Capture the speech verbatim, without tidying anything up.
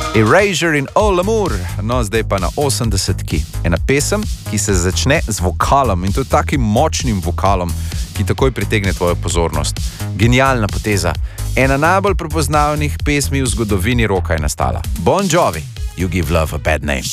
Erasure in All Amour, no zdaj pa na osemdesetki. Ena pesem, ki se začne z vokalom in to takim močnim vokalom, ki takoj pritegne tvojo pozornost. Genialna poteza. Ena najbolj prepoznavnih pesmi v zgodovini roka je nastala. Bon Jovi, You Give Love a Bad Name.